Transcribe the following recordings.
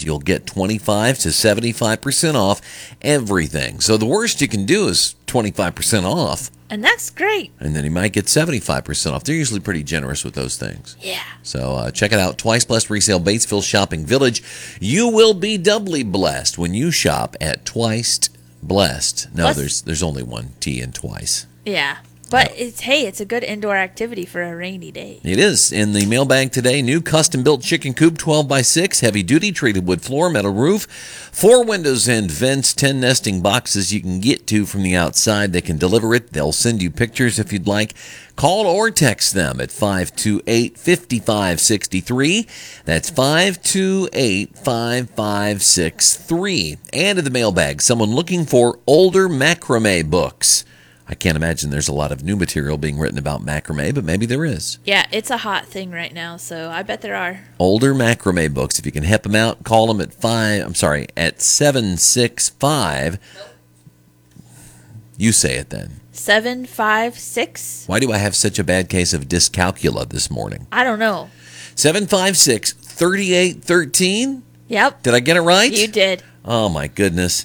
discount. You'll get 25 to 75% off everything. So the worst you can do is 25% off. And that's great. And then you might get 75% off. They're usually pretty generous with those things. Yeah. So check it out. Twice Blessed Resale, Batesville Shopping Village. You will be doubly blessed when you shop at Twice Blessed. No, there's only one T in Twice. Yeah. But it's a good indoor activity for a rainy day. It is. In the mailbag today, new custom-built chicken coop, 12x6, heavy-duty, treated wood floor, metal roof, 4 windows and vents, 10 nesting boxes you can get to from the outside. They can deliver it. They'll send you pictures if you'd like. Call or text them at 528-5563. That's 528-5563. And in the mailbag, someone looking for older macrame books. I can't imagine there's a lot of new material being written about macrame, but maybe there is. Yeah, it's a hot thing right now, so I bet there are. Older macrame books. If you can help them out, call them at 765. You say it then. 756. Why do I have such a bad case of dyscalculia this morning? I don't know. 756-3813? Yep. Did I get it right? You did. Oh, my goodness.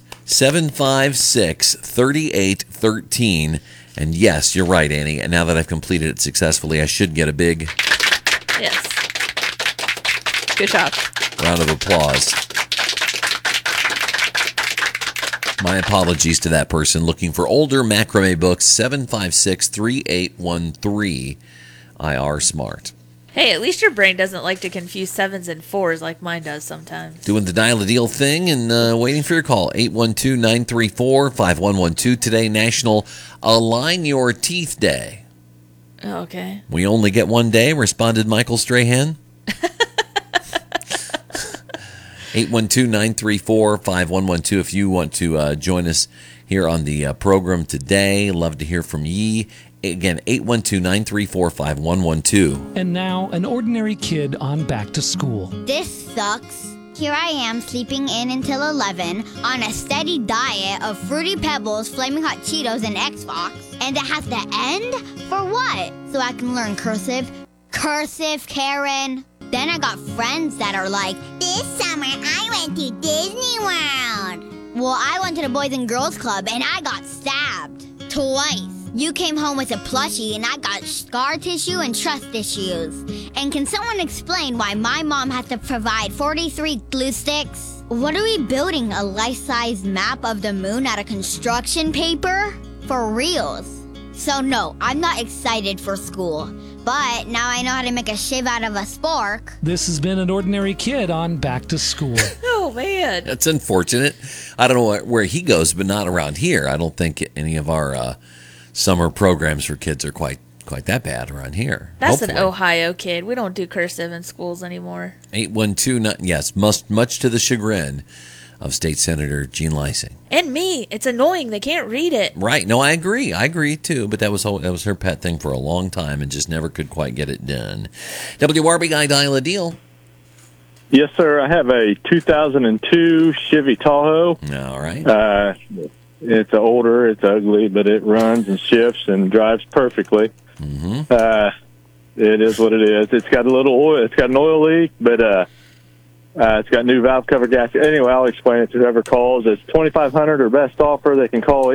756-3813. And yes, you're right, Annie. And now that I've completed it successfully, I should get a big Yes. Good job. round of applause. My apologies to that person looking for older macrame books. 756-3813. IR Smart. Hey, at least your brain doesn't like to confuse 7s and 4s like mine does sometimes. Doing the dial a deal thing and waiting for your call. 812-934-5112. Today, National Align Your Teeth Day. Oh, okay. We only get one day, responded Michael Strahan. 812-934-5112 if you want to join us here on the program today. Love to hear from ye. Again, 812-934-5112. And now, an ordinary kid on back to school. This sucks. Here I am sleeping in until 11 on a steady diet of Fruity Pebbles, Flaming Hot Cheetos, and Xbox. And it has to end? For what? So I can learn cursive? Cursive, Karen. Then I got friends that are like, this summer I went to Disney World. Well, I went to the Boys and Girls Club and I got stabbed. Twice. You came home with a plushie and I got scar tissue and trust issues. And can someone explain why my mom has to provide 43 glue sticks? What are we building, a life-size map of the moon out of construction paper? For reals. So no, I'm not excited for school. But now I know how to make a shiv out of a spork. This has been an ordinary kid on back to school. Oh, man. That's unfortunate. I don't know where he goes, but not around here. I don't think any of our summer programs for kids are quite that bad around here. That's Hopefully. an Ohio kid. We don't do cursive in schools anymore. 812, yes, much to the chagrin of State Senator Jean Lysing. And me. It's annoying. They can't read it. Right. No, I agree. I agree, too. But that was her pet thing for a long time and just never could quite get it done. WRB Guy, dial a deal. Yes, sir. I have a 2002 Chevy Tahoe. All right. It's older, it's ugly, but it runs and shifts and drives perfectly. Mm-hmm. It is what it is. It's got a little oil. It's got an oil leak, but it's got new valve cover gasket. Anyway, I'll explain it to whoever calls. It's $2,500 or best offer. They can call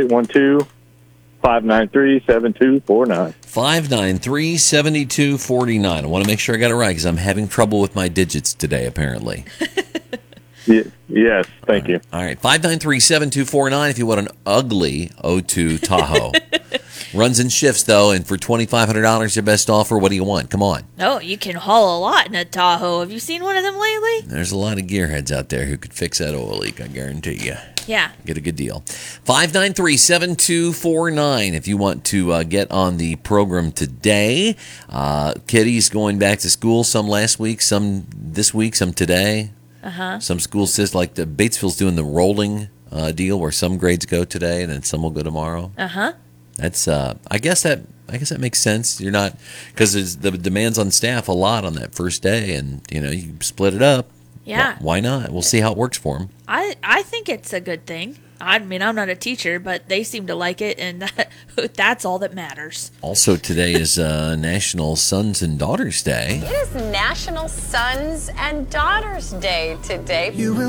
812-593-7249. 593-7249. I want to make sure I got it right because I'm having trouble with my digits today, apparently. Yes, thank you. All right, 593-7249 if you want an ugly 02 Tahoe. Runs and shifts, though, and for $2,500, your best offer, what do you want? Come on. Oh, you can haul a lot in a Tahoe. Have you seen one of them lately? There's a lot of gearheads out there who could fix that oil leak, I guarantee you. Yeah. Get a good deal. 593-7249 if you want to get on the program today. Kiddies going back to school, some last week, some this week, some today. Uh-huh. Some schools says like the Batesville's doing the rolling deal where some grades go today and then some will go tomorrow. Uh-huh. That's I guess that makes sense. You're not because the demands on staff a lot on that first day, and you split it up. Yeah. Why not? We'll see how it works for them. I think it's a good thing. I mean, I'm not a teacher, but they seem to like it, and that's all that matters. Also, today is National Sons and Daughters Day. It is National Sons and Daughters Day today.